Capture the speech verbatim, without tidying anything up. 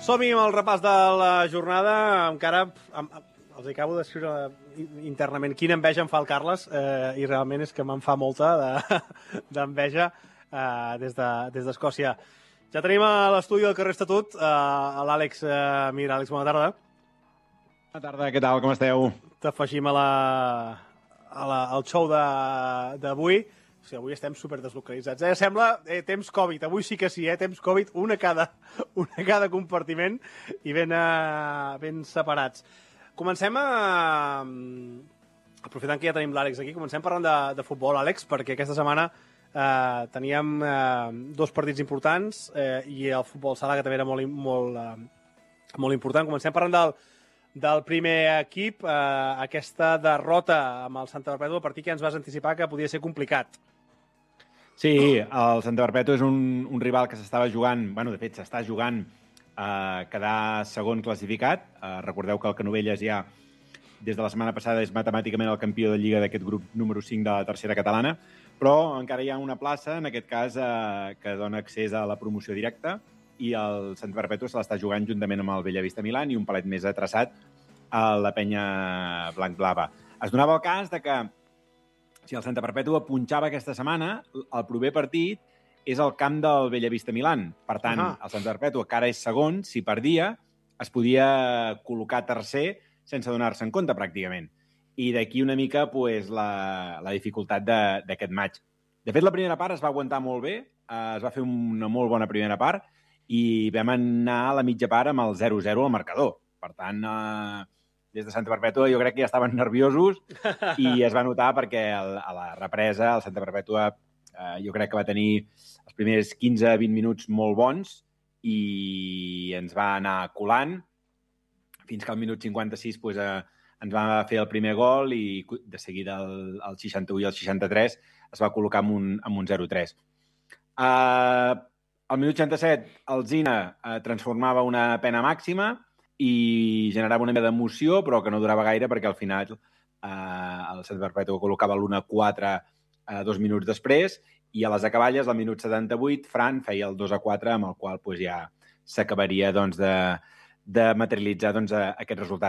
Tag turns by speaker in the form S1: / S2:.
S1: Som-hi amb el repàs de la jornada. Encara els acabo d'escriure internament quina enveja em fa el Carles, eh, i realment és que me'n fa molta d'enveja de, eh, des d'Escòcia. De, ja tenim a l'estudi del carrer Estatut eh, l'Àlex eh, Mir. Àlex, bona tarda.
S2: Bona tarda, què tal, com esteu?
S1: T'afegim a la, a la, al show d'avui. O sigui, avui estem super deslocalitzats. Eh? Sembla eh, temps Covid. Avui sí que sí, eh? Temps Covid, una a cada, una a cada compartiment i ben, uh, ben separats. Comencem a... Aprofitant que ja tenim l'Àlex aquí, comencem parlant de, de futbol, Àlex, perquè aquesta setmana eh, teníem eh, dos partits importants eh, i el futbol sala, que també era molt, molt, eh, molt important. Comencem parlant del, del primer equip, eh, aquesta derrota amb el Santa Perpètua, a partir que ens vas anticipar que podia ser complicat.
S2: Sí, el Santa Perpètua és un, un rival que s'estava jugant, bueno, de fet, s'està jugant a quedar segon classificat. Uh, recordeu que el Canovelles ja, des de la setmana passada, és matemàticament el campió de Lliga d'aquest grup número cinc de la tercera catalana, però encara hi ha una plaça, en aquest cas, uh, que dona accés a la promoció directa, i el Santa Perpètua se l'està jugant juntament amb el Bellavista Milan i un palet més atraçat a la penya blanc-blava. Es donava el cas de que si el Santa Perpètua punxava aquesta setmana, el proper partit és el camp del Bellavista Milan. Per tant, uh-huh. el Santa Perpètua, que ara és segon, si perdia, es podia col·locar tercer sense donar-se en compte, pràcticament. I d'aquí una mica pues, la, la dificultat d'aquest match. De fet, la primera part es va aguantar molt bé, eh, es va fer una molt bona primera part, i vam anar a la mitja part amb el zero zero al marcador. Per tant, eh, des de Santa Perpètua jo crec que ja estaven nerviosos i es va notar perquè el, a la represa el Santa Perpètua eh, jo crec que va tenir els primers quinze a vint minuts molt bons i ens va anar colant fins que al minut cinquanta-sis pues, eh, ens va fer el primer gol i de seguida el, el seixanta-u i el seixanta-tres es va col·locar amb un, amb un zero tres. Uh, al minut seixanta-set el Zina uh, transformava una pena màxima i generava una mica d'emoció, però que no durava gaire perquè al final eh, el Santa Perpètua col·locava l'u a quatre eh, dos minuts després i a les acaballes, al minut setanta-vuit, Fran feia el dos a quatre amb el qual pues, ja s'acabaria doncs, de, de materialitzar doncs, aquest resultat.